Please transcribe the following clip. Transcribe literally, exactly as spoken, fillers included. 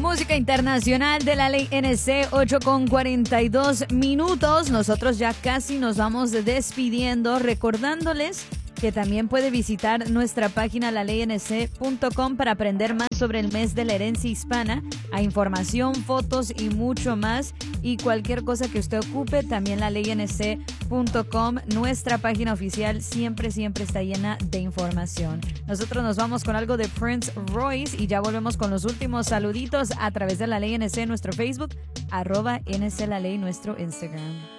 Música internacional de la ley N C, ocho con cuarenta y dos minutos. Nosotros ya casi nos vamos despidiendo, recordándoles que también puede visitar nuestra página la ley n c punto com para aprender más sobre el mes de la herencia hispana. Hay información, fotos y mucho más. Y cualquier cosa que usted ocupe, también la ley n c punto com, nuestra página oficial, siempre, siempre está llena de información. Nosotros nos vamos con algo de Prince Royce y ya volvemos con los últimos saluditos a través de la ley N C, nuestro Facebook, arroba N C la ley, nuestro Instagram.